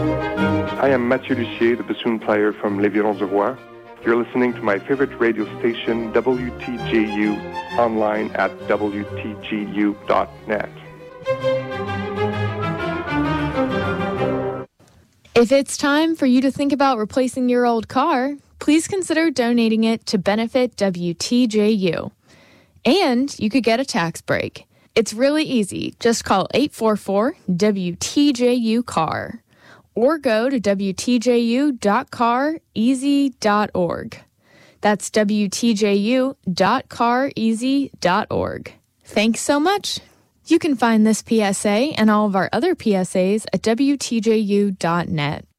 Hi, I'm Mathieu Lucier, the bassoon player from Les Violons du Roi. You're listening to my favorite radio station, WTJU, online at WTGU.net. If it's time for you to think about replacing your old car, please consider donating it to benefit WTJU. And you could get a tax break. It's really easy. Just call 844-WTJU-CAR or go to WTJU.careasy.org. That's WTJU.careasy.org. Thanks so much. You can find this PSA and all of our other PSAs at WTJU.net.